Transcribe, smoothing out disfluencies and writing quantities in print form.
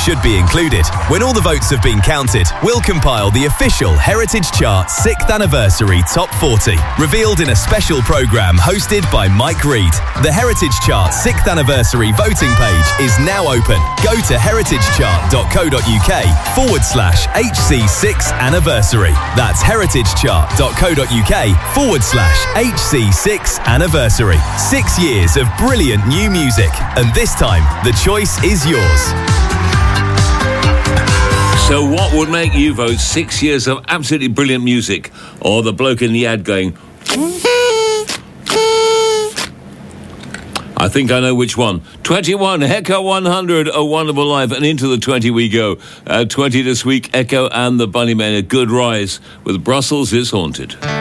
should be included. When all the votes have been counted, we'll compile the official Heritage Chart 6th Anniversary Top 40, revealed in a special programme hosted by Mike Reid. The Heritage Chart 6th Anniversary voting page is now open. Go to heritagechart.co.uk/HC6 Anniversary. That's heritagechart.co.uk/HC6 Anniversary. 6 years of brilliant new music, and this time the choice is yours. So what would make you vote 6 years of absolutely brilliant music, or the bloke in the ad going, I think I know which one. 21, Echo 100, A Wonderful Life, and into the 20 we go. 20 this week, Echo and the Bunnymen, a good rise with Brussels is Haunted.